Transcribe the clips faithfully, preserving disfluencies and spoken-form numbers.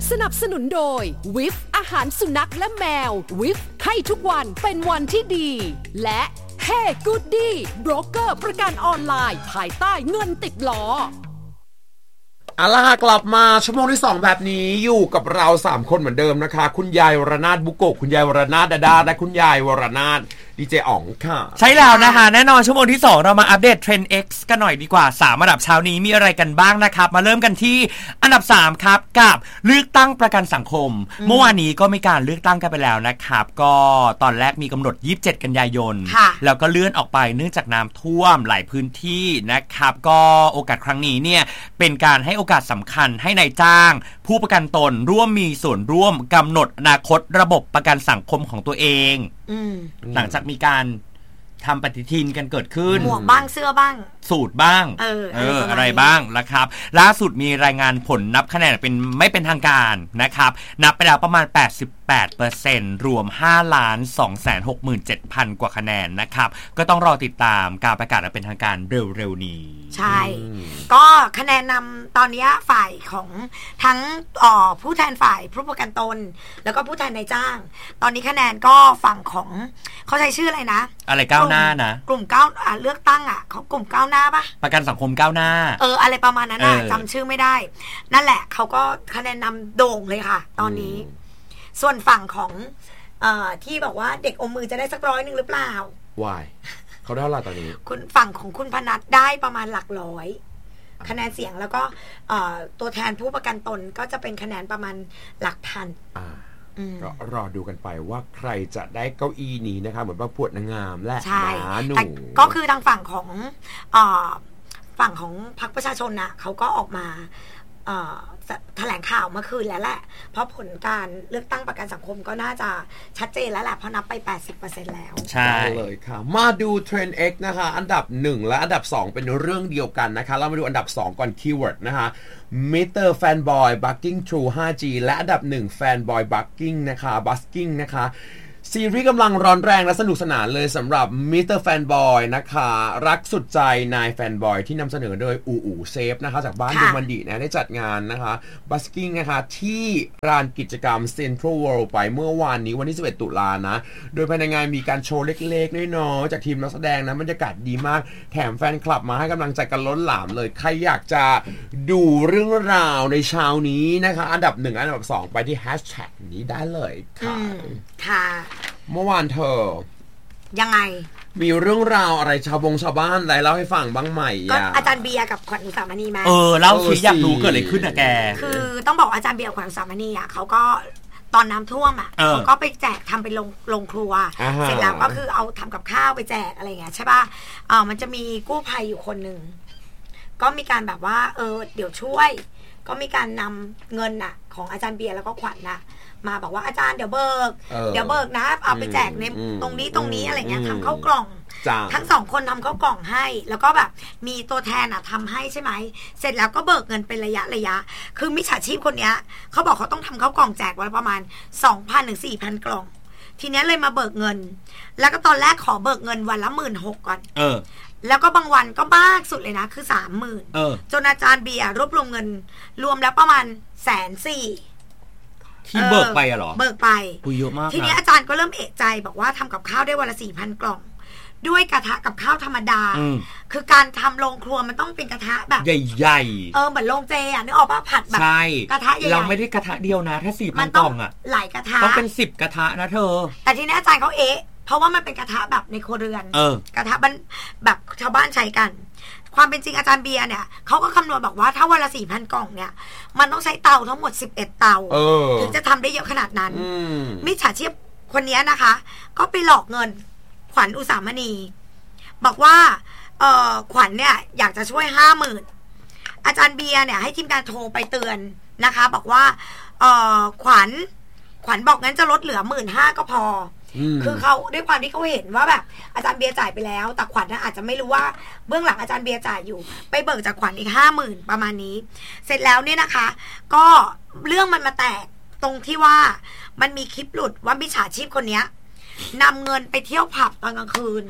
สนับสนุนโดยวิฟอาหารสุนัขและแมววิฟให้ทุกวันเป็นวันที่ดีและเฮ้กูดดี้โบรกเกอร์ประกันออนไลน์ภายใต้เงินติดล้อเอาล่ะกลับมาชั่วโมงที่สองแบบนี้อยู่กับเราสามคนเหมือนเดิมนะคะคุณยายวรนาถบุโกะคุณยายวรนาถดาดาและคุณยายวรนาถดีเจอ๋องค่ะใช่แล้วนะคะแน่นอนชั่วโมงที่สองเรามาอัปเดตเทรนด์ X กันหน่อยดีกว่าสามอันดับเช้านี้มีอะไรกันบ้างนะครับมาเริ่มกันที่อันดับสามครับกับเลือกตั้งประกันสังคมเมื่อวานนี้ก็มีการเลือกตั้งกันไปแล้วนะครับก็ตอนแรกมีกำหนดยี่สิบเจ็ดกันยายนแล้วก็เลื่อนออกไปเนื่องจากน้ำท่วมหลายพื้นที่นะครับก็โอกาสครั้งนี้เนี่ยเป็นการให้โอกาสสำคัญให้นายจ้างผู้ประกันตนร่วมมีส่วนร่วมกำหนดอนาคตระบบประกันสังคมของตัวเองหลังจากมีการทำปฏิทินกันเกิดขึ้นหมวกบ้างเสื้อบ้างสูตรบ้างเออเอออะไรบ้างนะครับล่าสุดมีรายงานผลนับคะแนนเป็นไม่เป็นทางการนะครับนับไปแล้วประมาณ แปดสิบแปดเปอร์เซ็นต์ รวม ห้าล้านสองแสนหกหมื่นเจ็ดพัน กว่าคะแนนนะครับก็ต้องรอติดตามการประกาศเป็นทางการเร็วๆนี้ใช่ก็คะแนนนำตอนนี้ฝ่ายของทั้งอ๋อผู้แทนฝ่ายผู้ประกันตนแล้วก็ผู้แทนนายจ้างตอนนี้คะแนนก็ฝั่งของเขาใช้ชื่ออะไรนะอะไรก้าวหน้านะกลุ่มก้าวเลือกตั้งอ่ะเขากลุ่มก้าวหน้าปะประกันสังคมก้าวหน้าเอออะไรประมาณนั้นน่ะจำชื่อไม่ได้นั่นแหละเขาก็คะแนนนำโด่งเลยค่ะตอนนี้ส่วนฝั่งของเอ่อที่บอกว่าเด็กอมมือจะได้สักร้อยนึงหรือเปล่าวายเขาได้เท่าไหร่ตอนนี้คุณฝั่งของคุณพนัสได้ประมาณหลักร้อยคะแนนเสียงแล้วก็ตัวแทนผู้ประกันตนก็จะเป็นคะแนนประมาณหลักพันก็รอดูกันไปว่าใครจะได้เก้าอี้นี้นะคะเหมือนประกวดนางงามและหมาหนูก็คือทางฝั่งของฝั่งของพรรคประชาชนนะเขาก็ออกมาแถลงข่าวเมื่อคืนแล้วแหละเพราะผลการเลือกตั้งประกันสังคมก็น่าจะชัดเจนแล้วแหละเพราะนับไป แปดสิบเปอร์เซ็นต์ แล้วใช่เลยค่ะมาดูเทรนด์ X นะคะอันดับหนึ่งและอันดับสองเป็นเรื่องเดียวกันนะคะเรามาดูอันดับสองก่อนคีย์เวิร์ดนะคะ Meter Fanboy Bucking True ไฟว์จี และอันดับหนึ่ง Fanboy Bucking นะคะ Busking นะคะซีรีส์กำลังร้อนแรงและสนุกสนานเลยสำหรับ Mister Fanboy นะคะรักสุดใจนาย Fanboy ที่นำเสนอโดยอูอูเซฟนะคะจากบ้านดูมันดีนะได้จัดงานนะคะ Busking นะคะที่ลานกิจกรรม Central World ไปเมื่อวานนี้วันที่สิบเอ็ดตุลานะโดยภายในงานมีการโชว์เล็กๆน้อยๆจากทีมนักแสดงนะบรรยากาศดีมากแถมแฟนคลับมาให้กำลังใจกันล้นหลามเลยใครอยากจะดูเรื่องราวในเช้านี้นะคะอันดับหนึ่งอันดับสองไปที่ Hashtag นี้ได้เลยค่ะค่ะเมื่อวานเธอยังไงมีเรื่องราวอะไรชาวบงชาวบ้านอะไรเล่าให้ฟังบ้างไหมก็อาจารย์เบียร์กับขวัญอุสามณีมาเออเล่าสิอยากรู้เกิดอะไรขึ้นอะแกคือต้องบอกอาจารย์เบียร์ขวัญอุสามณีอ่ะเขาก็ตอนน้ำท่วมอ่ะเขาก็ไปแจกทำเป็นโรงโรงครัวเสร็จแล้วก็คือเอาทำกับข้าวไปแจกอะไรเงี้ยใช่ป่ะเออมันจะมีกู้ภัยอยู่คนหนึ่งก็มีการแบบว่าเออเดี๋ยวช่วยก็มีการนำเงินอ่ะของอาจารย์เบียร์แล้วก็ขวัญน่ะมาบอกว่าอาจารย์เดี๋ยวเบิกเดี๋ยวเบิกนะเอาไปแจกในตรงนี้ตรงนี้อะไรเงี้ยทำข้าวกล่องทั้งสองคนทำข้าวกล่องให้แล้วก็แบบมีตัวแทนอ่ะทำให้ใช่ไหมเสร็จแล้วก็เบิกเงินเป็นระยะระยะคือมิจฉาชีพคนเนี้ยเขาบอกเขาต้องทำข้าวกล่องแจกวันประมาณ สองพัน ถึง สี่พัน กล่องทีเนี้ยเลยมาเบิกเงินแล้วก็ตอนแรกขอเบิกเงินวันละ หนึ่งหมื่นหกพัน ก่อนเออแล้วก็บางวันก็มากสุดเลยนะคือ สามหมื่นเออจนอาจารย์เบียร์รวบรวมเงินรวมแล้วประมาณ หนึ่งแสนสี่หมื่นที่เบิกไปอะหรอเบิกไปคุยเยอะมากทีนี้อาจารย์ก็เริ่มเอะใจบอกว่าทำกับข้าวได้วันละ สี่พัน กล่องด้วยกระทะกับข้าวธรรมดาคือการทำโรงครัวมันต้องเป็นกระทะแบบใหญ่ๆเออเหมือนโรงเจอ่ะนึกออกป่ะผัดแบบกระทะใหญ่ๆเราไม่ได้กระทะเดียวนะถ้า สี่พัน กล่องอ่ะหลายกระทะต้องเป็นสิบกระทะนะเธอแต่ทีนี้อาจารย์เขาเอะเพราะว่ามันเป็นกระทะแบบในครัวเรือนกระทะแบบชาวบ้านใช้กันความเป็นจริงอาจารย์เบียร์เนี่ยเขาก็คำนวณบอกว่าถ้าวันละ สี่พัน กล่องเนี่ยมันต้องใช้เตาทั้งหมดสิบเอ็ดเตาถึงจะทำได้เยอะขนาดนั้นมิจฉาชีพคนนี้นะคะก็ไปหลอกเงินขวัญอุสามณีบอกว่าเอ่อขวัญเนี่ยอยากจะช่วย ห้าหมื่น อาจารย์เบียร์เนี่ยให้ทีมงานโทรไปเตือนนะคะบอกว่าเอ่อขวัญขวัญบอกงั้นจะลดเหลือ หนึ่งหมื่นห้าพัน ก็พอคือเขาด้วยความที่เขาเห็นว่าแบบอาจารย์เบียร์จ่ายไปแล้วแต่ขวัญอาจจะไม่รู้ว่าเบื้องหลังอาจารย์เบียร์จ่ายอยู่ไปเบิกจากขวัญอีก ห้าหมื่น ประมาณนี้เสร็จแล้วเนี่ยนะคะก็เรื่องมันมาแตกตรงที่ว่ามันมีคลิปหลุดว่ามิจฉาชีพคนนี้นำเงินไปเที่ยวผับตอนกลางคืน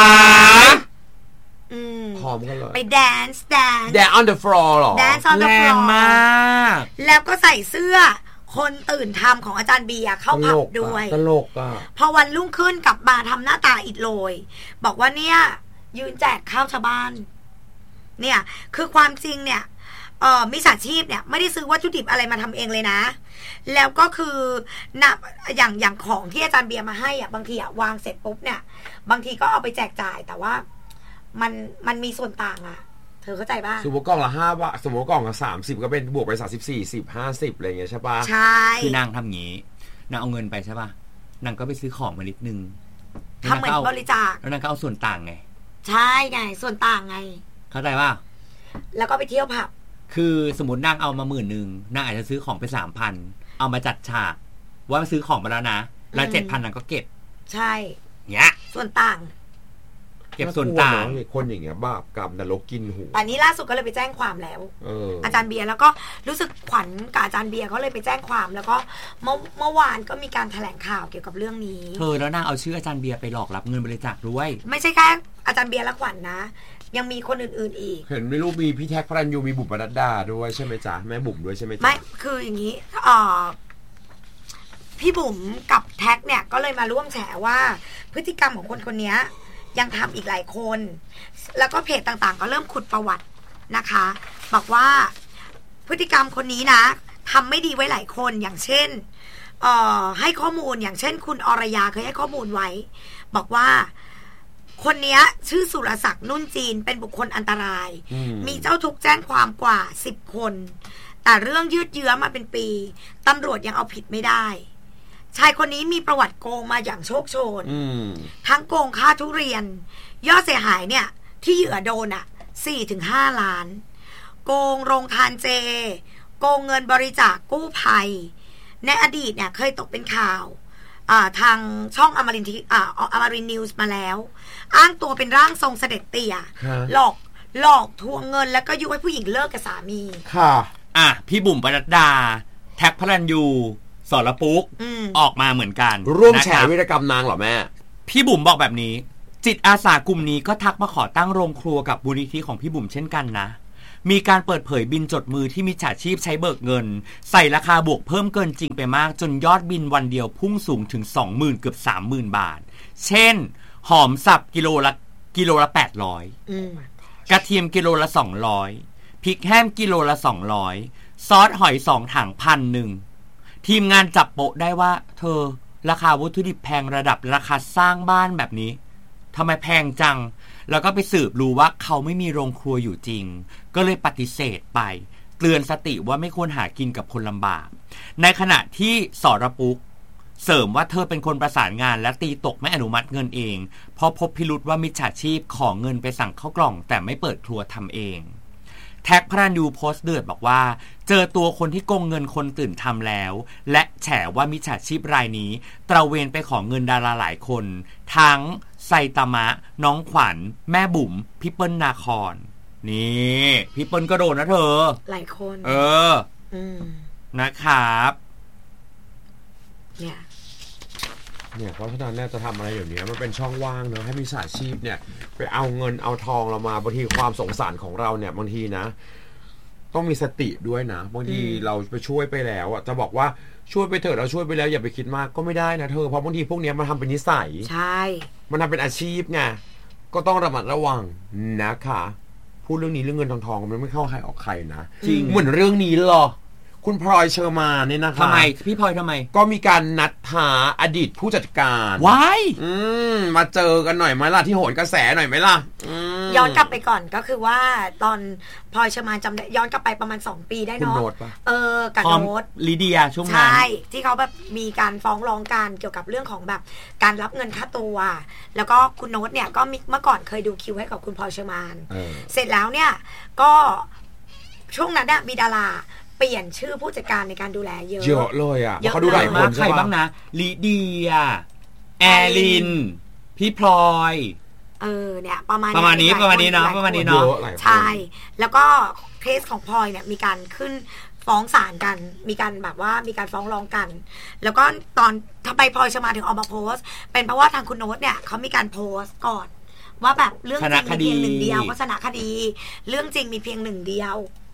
พร้อมกันเลยไปแดนซ์แดนซ์ Dance on the floor หรอ Dance on the floor แรงมากแล้วก็ใส่เสื้อคนตื่นทำของอาจารย์เบียร์เข้าผับด้วยตลกอ่ะพอวันรุ่งขึ้นกลับมาทำหน้าตาอิดโรยบอกว่าเนี่ยยืนแจกข้าวชาวบ้านเนี่ยคือความจริงเนี่ยเอ่อมิจฉาชีพเนี่ยไม่ได้ซื้อวัตถุดิบอะไรมาทำเองเลยนะแล้วก็คือนะอย่างอย่างของที่อาจารย์เบียร์มาให้อ่ะบางทีอ่ะวางเสร็จปุ๊บเนี่ยบางทีก็เอาไปแจกจ่ายแต่ว่ามันมันมีส่วนต่างอ่ะเธอเข้าใจป่ะสมมติกล่องละห้าบาทสมมติกล่องละสามสิบก็เป็นบวกไปสามสิบสี่สิบห้าสิบอะไรอย่างเงี้ยใช่ป่ะใช่คือนางทำงี้นางเอาเงินไปใช่ป่ะนางก็ไปซื้อของมานิดนึงทำเหมือนบริจาคแล้วนางก็เอาส่วนต่างไงใช่ไงส่วนต่างไงเข้าใจป่ะแล้วก็ไปเที่ยวผับคือสมมตินางเอามาหมื่นหนึ่งนางอาจจะซื้อของไปสามพันเอามาจัดฉากว่าซื้อของมาแล้วนะแล้วเจ็ดพันนางก็เก็บใช่เนี้ยส่วนต่างเก็บส่วนต่างคนอย่างเงี้ยบาปกรรมนรกกินหูอันนี้ล่าสุดก็เลยไปแจ้งความแล้วเอออาจารย์เบียร์แล้วก็รู้สึกขวัญกับอาจารย์เบียร์เขาเลยไปแจ้งความแล้วก็เมื่อเมื่อวานก็มีการแถลงข่าวเกี่ยวกับเรื่องนี้เธอแล้วนางเอาชื่ออาจารย์เบียร์ไปหลอกรับเงินบริจาคด้วยไม่ใช่แค่อาจารย์เบียร์และขวัญนะยังมีคนอื่นๆอีกเห็นไม่รู้มีพี่แท็กพรัญยูมีบุ๋มปนัดดาด้วยใช่ไหมจ๊ะแม่บุ๋มด้วยใช่ไหมจ๊ะไม่คืออย่างนี้เอ่อพี่บุ๋มกับแท็กเนี่ยก็เลยมาร่วมแฉว่าพฤติกรรมของคนคนนี้ยังทำอีกหลายคนแล้วก็เพจต่างๆก็เริ่มขุดประวัตินะคะบอกว่าพฤติกรรมคนนี้นะทำไม่ดีไว้หลายคนอย่างเช่นเอ่อให้ข้อมูลอย่างเช่นคุณอรยาเคยให้ข้อมูลไว้บอกว่าคนนี้ชื่อสุรศักดิ์นุ่นจีนเป็นบุคคลอันตรายมีเจ้าทุกข์แจ้งความกว่าสิบคนแต่เรื่องยืดเยื้อมาเป็นปีตำรวจยังเอาผิดไม่ได้ชายคนนี้มีประวัติโกงมาอย่างโชคโชนทั้งโกงค่าทุเรียนยอดเสียหายเนี่ยที่เหยื่อโดนอ่ะ สี่ถึงห้า ล้านโกงโรงทานเจโกงเงินบริจาคกู้ภัยในอดีตเนี่ยเคยตกเป็นข่าวทางช่องอมรินทร์อ่าอมรินทร์นิวส์มาแล้วอ้างตัวเป็นร่างทรงเสด็จเตี่ยหลอกหลอกทวงเงินแล้วก็ยุให้ผู้หญิงเลิกกับสามีค่ะอ่ะพี่บุ๋มปนัดดาแท็กพลันยูสรปุ๊กออกมาเหมือนกันร่วมแชร์วิรกรรมนางเหรอแม่พี่บุ๋มบอกแบบนี้จิตอาสากลุ่มนี้ก็ทักมาขอตั้งโรงครัวกับมูลนิธิของพี่บุ๋มเช่นกันนะมีการเปิดเผยบินจดมือที่มิจฉาชีพใช้เบิกเงินใส่ราคาบวกเพิ่มเกินจริงไปมากจนยอดบินวันเดียวพุ่งสูงถึง สองหมื่น เกือบ สามหมื่น บาทเช่นหอมสับกิโลละกิโลละแปดร้อยอืมกระเทียมกิโลละสองร้อยพริกแห้งกิโลละสองร้อยซอสหอยสองถัง พันหนึ่งทีมงานจับโปะได้ว่าเธอราคาวัตถุดิบแพงระดับราคาสร้างบ้านแบบนี้ทำไมแพงจังแล้วก็ไปสืบรู้ว่าเขาไม่มีโรงครัวอยู่จริงก็เลยปฏิเสธไปเตือนสติว่าไม่ควรหากินกับคนลำบากในขณะที่สรปุ๊กเสริมว่าเธอเป็นคนประสานงานและตีตกไม่อนุมัติเงินเองเพราะพบพิรุธว่ามิจฉาชีพขอเงินไปสั่งข้าวกล่องแต่ไม่เปิดครัวทำเองแท็กพระยูโพสต์เดือดบอกว่าเจอตัวคนที่โกงเงินคนตื่นทำแล้วและแฉว่ามิจฉาชีพรายนี้ตระเวนไปขอเงินดาราหลายคนทั้งไซตามะน้องขวัญแม่บุ๋มพี่เปิ้ลนาคอนนี่พี่เปิ้ลก็โดนนะเธอหลายคนเอออืมนะครับเนี่ยเนี่ยเพราะฉะนั้นเนี่ยจะทำอะไรอย่างนี้มันเป็นช่องว่างเนอะให้มิจฉาชีพเนี่ยไปเอาเงินเอาทองเรามาบางทีความสงสารของเราเนี่ยบางทีนะต้องมีสติด้วยนะบางทีเราไปช่วยไปแล้วอ่ะจะบอกว่าช่วยไปเถอะเราช่วยไปแล้วอย่าไปคิดมากก็ไม่ได้นะเธอเพราะบางทีพวกนี้มันทำเป็นนิสัยใช่มันทำเป็นอาชีพไงก็ต้องระมัดระวังนะคะพูดเรื่องนี้เรื่องเงินทองทองมันไม่เข้าใครออกใครนะจริงเหมือนเรื่องนี้หรอคุณพลอยเชอร์มานเนี่ยนะคะทำไมพี่พลอยทำไมก็มีการนัดหาอดีตผู้จัดการว้ายอืมมาเจอกันหน่อยไหมล่ะที่โหนกระแสหน่อยไหมล่ะย้อนกลับไปก่อนก็คือว่าตอนพลอยเชอร์มานจำได้ย้อนกลับไปประมาณสองปีได้เนาะเออกับโน้ตลิเดียช่วงนั้นใช่ที่เขาแบบมีการฟ้องร้องกันเกี่ยวกับเรื่องของแบบการรับเงินค่าตัวแล้วก็คุณโน้ตเนี่ยก็เมื่อก่อนเคยดูคิวให้กับคุณพลอยเชอร์มานเสร็จแล้วเนี่ยก็ช่วงนั้นเนี่ยมีดาราเปลี่ยนชื่อผู้จัดการในการดูแลเยอะเยอะเลยอ่ะเขาดูหลายคนใครบ้างนะลิเดียแอลินพี่พลอยเออเนี่ยประมาณประมาณนี้ประมาณนี้เนาะประมาณนี้เนาะใช่แล้วก็เคสของพลอยเนี่ยมีการขึ้นฟ้องศาลกันมีการแบบว่ามีการฟ้องร้องกันแล้วก็ตอนทำไมพลอยจะมาถึงออกมาโพสต์เป็นเพราะว่าทางคุณโน้ตเนี่ยเขามีการโพสต์ก่อนว่าแบบเรื่องจริงมีเพียงหนึ่งเดียวก็ชนะคดีเรื่องจริงมีเพียงหนึ่งเดียว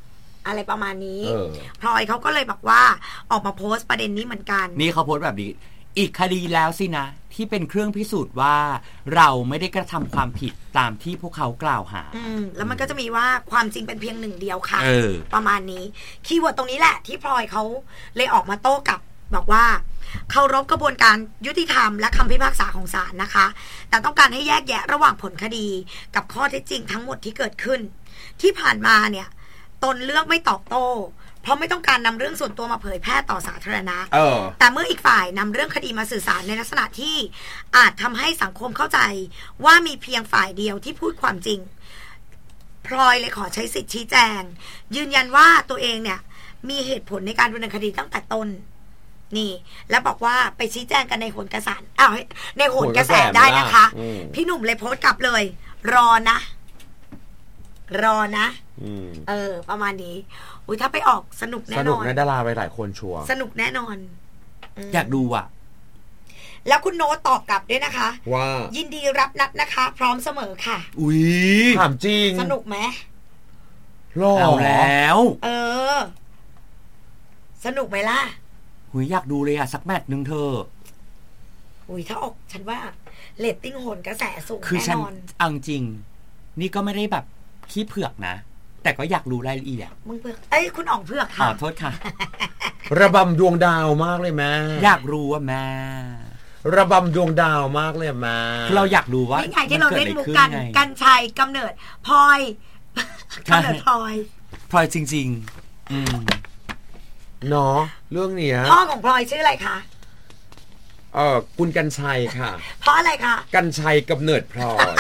อะไรประมาณนี้เออพลอยเขาก็เลยบอกว่าออกมาโพสต์ประเด็นนี้เหมือนกันนี่เขาโพสต์แบบนี้อีกคดีแล้วสินะที่เป็นเครื่องพิสูจน์ว่าเราไม่ได้กระทำความผิดตามที่พวกเขากล่าวหาอืมแล้วมันก็จะมีว่าความจริงเป็นเพียงหนึ่งเดียวค่ะเออประมาณนี้คีย์เวิร์ดตรงนี้แหละที่พลอยเขาเลยออกมาโต้กลับบอกว่าเคารพกระบวนการยุติธรรมและคำพิพากษาของศาลนะคะแต่ต้องการให้แยกแยะระหว่างผลคดีกับข้อเท็จจริงทั้งหมดที่เกิดขึ้นที่ผ่านมาเนี่ยตนเลือกไม่ตอบโต้เพราะไม่ต้องการนำเรื่องส่วนตัวมาเผยแพร่ต่อสาธารณะแต่เมื่ออีกฝ่ายนำเรื่องคดีมาสื่อสารในลักษณะที่อาจทำให้สังคมเข้าใจว่ามีเพียงฝ่ายเดียวที่พูดความจริงพลอยเลยขอใช้สิทธิชี้แจงยืนยันว่าตัวเองเนี่ยมีเหตุผลในการดำเนินคดีตั้งแต่ต้นนี่แล้วบอกว่าไปชี้แจงกันในโหนกระแสอ้าวในโหนกระแสได้นะคะพี่หนุ่มเลยโพสต์กลับเลยรอนะรอนะเออประมาณนี้อุ้ยถ้าไปออกสนุกแน่นอนสนุกในดาราไปหลายคนชัวร์สนุกแน่นอนอยากดูอ่ะแล้วคุณโน้ตตอบกลับด้วยนะคะว่ายินดีรับนัดนะคะพร้อมเสมอค่ะอุ้ยถามจริงสนุกไหมรอแล้วเออสนุกไหมล่ะอุ้ยอยากดูเลยอ่ะสักแมตช์นึงเธออุ้ยถ้าออกฉันว่าเรตติ้งโหนกระแสสูงแน่นอนคือฉันอังจริงนี่ก็ไม่ได้แบบขี้เผือกนะแต่ก็อยากรู้รายละเอียดมึงเผือกเอ้ยคุณอ่องเผือกค่ะขอโทษค่ะระบำดวงดาวมากเลยแม่อยากรู้ว่าแม่ระบำดวงดาวมากเลยแม่เราอยากรู้ว่านี่ไงที่เราเล่นมุกกันกันชัยกำเนิดพลอยกำเนิดพลอยพลอยจริงๆอืมเนาะเรื่องเนี้ยพ่อของพลอยชื่ออะไรคะเออคุณกันชัยค่ะเพราะอะไรคะกันชัยกำเนิดพลอย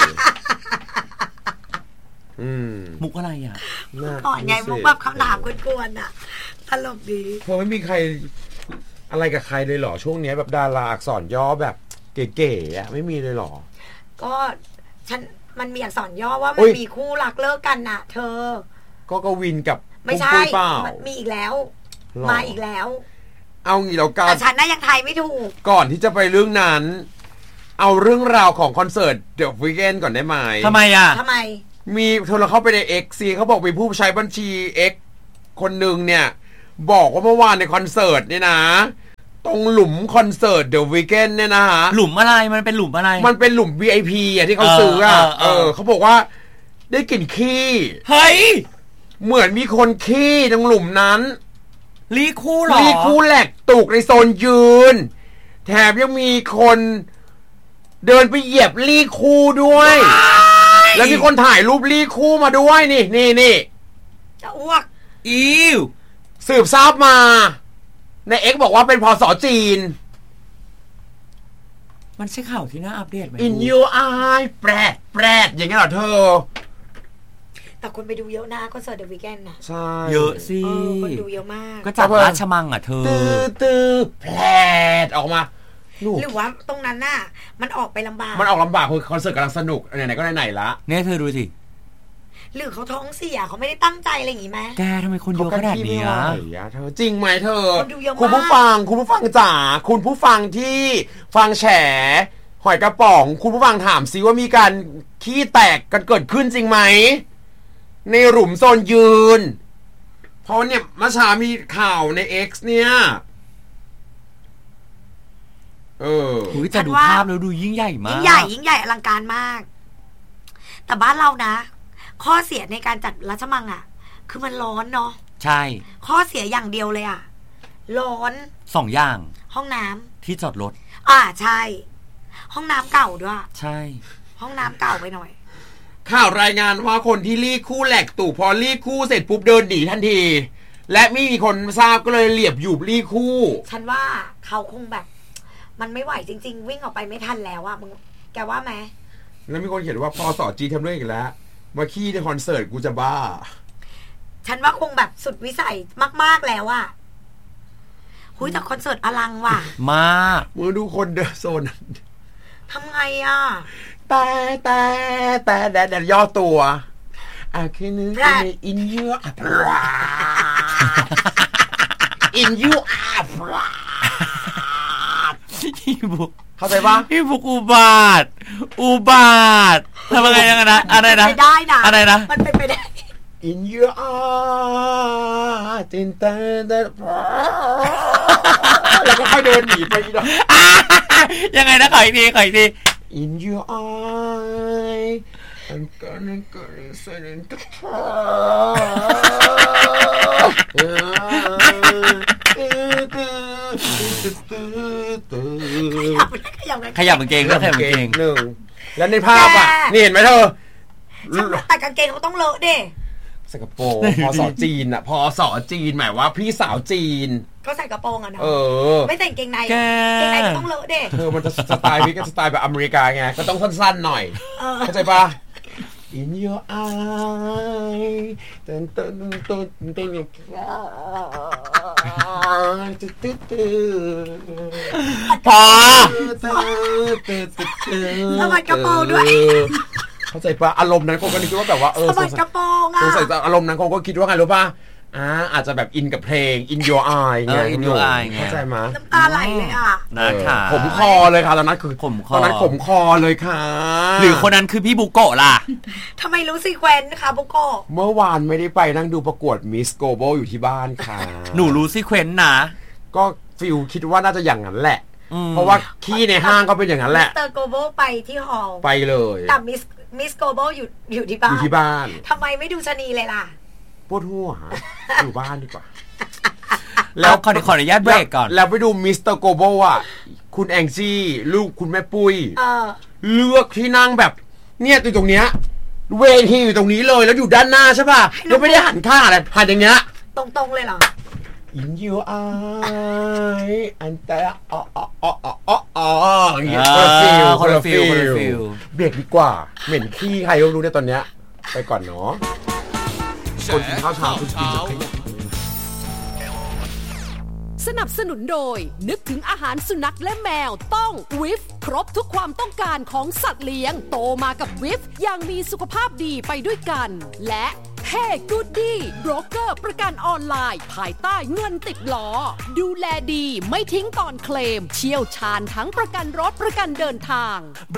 อืมมุกอะไรอ่ะก่อนไงมุกแบบคำถามกวนๆอ่ะตลกดีเพราะไม่มีใครอะไรกับใครเลยเหรอช่วงนี้แบบดาราอักษรย่อแบบเก๋ๆอ่ะไม่มีเลยเหรอก็ฉันมันมีอักษรย่อว่ามันมีคู่รักเลิกกันน่ะเธอก็กวินกับไม่ใช่มันมีอีกแล้วมาอีกแล้วเอางี้แล้วกันแต่ฉันน่ะยังไทยไม่ถูกก่อนที่จะไปเรื่องนั้นเอาเรื่องราวของคอนเสิร์ต The Weeknd ก่อนได้ไหมทำไมอ่ะทำไมมีเธอเราเข้าไปใน X ซีเขาบอกมีผู้ใช้บัญชี X คนหนึ่งเนี่ยบอกว่าเมื่อวานในคอนเสิร์ตเนี่ยนะตรงหลุมคอนเสิร์ต The Weeknd เนี่ยนะฮะหลุมอะไรมันเป็นหลุมอะไรมันเป็นหลุม วี ไอ พี อ่ะที่เขาซื้ออ่ะเออเขาบอกว่าได้กลิ่นขี้เฮ้ยเหมือนมีคนขี้ตรงหลุมนั้นลีคู่หรอลีคู่แหลกตุกในโซนยืนแถมยังมีคนเดินไปเหยียบลีคู่ด้วยแล้วมีคนถ่ายรูปลีคู่มาด้วยนี่นี่นี่จะอ้วกอิวสืบทราบมาใน X บอกว่าเป็นพศจีนมันใช่ข่าวที่น่าอัปเดตไหม In your eye แปรดแปรดอย่างเงี้ยเหรอเธอแต่คนไปดูเยอะนะก็เสิร์ช The Weeknd นะใช่เยอะสิคนดูเยอะมากก็จับราชมังอ่ะเธอตื้อตื้อแปรดออกมาหรือว่าตรงนั้นน่ะมันออกไปลำบากมันออกลำบากคือคอนเสิร์ตกำลังสนุกไหนๆก็ไหนๆละเนี่ยเธอดูสิหรือเขาท้องเสียเขาไม่ได้ตั้งใจอะไรอย่างงี้ไหมแกทำไมคนเยอะขนาดนี้อ่ะเธอจริงไหมเธอคุณผู้ฟังคุณผู้ฟังจ๋าคุณผู้ฟังที่ฟังแฉหอยกระป๋องคุณผู้ฟังถามซิว่ามีการขี้แตกกันเกิดขึ้นจริงไหมในหลุมโซนยืนเพราะเนี่ยเมื่อเช้ามีข่าวใน X เนี่ยเออจะดูภาพแล้วดูยิ่งใหญ่มากยิ่งใหญ่ยิ่งใหญ่อลังการมากแต่บ้านเรานะข้อเสียในการจัดราชมังอ่ะคือมันร้อนเนาะใช่ข้อเสียอย่างเดียวเลยอ่ะร้อนสองอย่างห้องน้ำที่จอดรถอ่าใช่ห้องน้ำเก่าด้วยใช่ห้องน้ำเก่าไปหน่อยข่าวรายงานว่าคนที่รีคู่แหลกตู่พอรีคู่เสร็จปุ๊บเดินหนีทันทีและไม่มีคนทราบก็เลยเหลียบหยุบรีคู่ฉันว่าเขาคงแบบมันไม่ไหวจริงๆวิ่งออกไปไม่ทันแล้วอะมึงแกว่าไหมแล้วมีคนเขียนว่าพอสอจีทำเรื่องอีกแล้วมาขี้ในคอนเสิร์ตกูจะบ้าฉันว่าคงแบบสุดวิสัยมากๆแล้วอะหุยแต่คอนเสิร์ตอลังว่ะมากมึงดูคนเดินโซนทำไงอะแต่แต่แต่แต่แต่ย่อตัวอ่ะแค่นึงอินยูอัปราอินยูอัปราพี่บุกเข้าใจปะพี่บุกอุบาทอุบาททำอะไรยังไงนะอะไรนะไม่ได้นะอะไรนะมันเป็นไปได้ in your eyes ตินเต้นแล้วก็ค่อยเดินหนีไปอีกแล้วยังไงนะขออีกทีขออีกที in your eyes I'm gonna go and the ขยับกางเกงแล้วขยับกางเกงหนึ่งแล้วในภาพอ่ะนี่เห็นไหมเธอแต่กางเกงเขาต้องเลอะดิใส่กระโปรงพอสอจีนอ่ะพอสอจีนหมายว่าพี่สาวจีนก็ใส่กระโปรงอ่ะเนาะไม่ใส่กางเกงในกางเกงในก็ต้องเลอะดิเธอมันจะสไตล์พี่ก็สไตล์แบบอเมริกาไงก็ต้องสั้นๆหน่อยเข้าใจปะIn your eye ตึ้งตึ้งตึ้งตึ้งพอสะบัดกระโปรงด้วยเข้าใจปะอารมณ์นั้นคงก็คิดว่าแบบว่าเออสะบัดกระโปรงอ่ะสงสัยอารมณ์นั้นคงก็คิดว่าไงรู้ป่ะอ่าอาจจะแบบอินกับเพลง In Your Eye ไง In Your Eye ไงเข้าใจมั้ยน้ำตาไหลเลยอ่ะนะคะผมคอเลยค่ะตอนนั้นคือผมคอตอนนั้นผมคอเลยค่ะหรือคนนั้นคือพี่บุโกะล่ะทำไมรู้ซีเควนต์คะบุโกะเมื่อวานไม่ได้ไปนั่งดูประกวด Miss Global อยู่ที่บ้านค่ะหนูรู้ซีเควนต์นะก็ฟิลคิดว่าน่าจะอย่างนั้นแหละเพราะว่าขี้ในห้างก็เป็นอย่างนั้นแหละมิสเตอร์ Global ไปที่ฮอลล์ไปเลยแต่ Miss Miss Global อยู่อยู่ที่บ้านอยู่ที่บ้านทำไมไม่ดูชะนีเลยล่ะปวดหัวอยู่บ้านดีกว่าแล้วขอขออนุญาตเบรกก่อนแล้วไปดูมิสเตอร์โกโบอ่ะคุณแองจี้ลูกคุณแม่ปุ้ยเลือกที่นั่งแบบเนี่ยอยู่ตรงเนี้ยเวทีอยู่ตรงนี้เลยแล้วอยู่ด้านหน้าใช่ป่ะแล้วไม่ได้หันข้างอะไรหันอย่างเงี้ยตรงๆเลยเหรอ In your eye อันแต่อ๋ออ๋ออ๋ออ๋ออ๋ออย่างเงี้ยคนละฟิลคนละฟิลเบรกดีกว่าเหม็นขี้ใครก็รู้เนี่ยตอนเนี้ยไปก่อนเนาะคนกินข้าวเช้าคุณกินจากขยะสนับสนุนโดยนึกถึงอาหารสุนัขและแมวต้องวิฟครบทุกความต้องการของสัตว์เลี้ยงโตมากับวิฟอย่างมีสุขภาพดีไปด้วยกันและเฮ้กูดดี้โบรกเกอร์ประกันออนไลน์ภายใต้เงินติดล้อดูแลดีไม่ทิ้งก่อนเคลมเชี่ยวชาญทั้งประกันรถประกันเดินทาง